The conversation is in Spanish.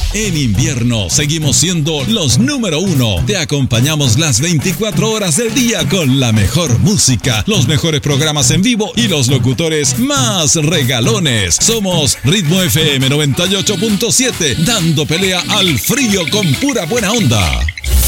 En invierno seguimos siendo los número 1. Te acompañamos las 24 horas del día con la mejor música, los mejores programas en vivo y los locutores más regalones. Somos Ritmo FM 98.7, dando pelea al frío con pura buena onda.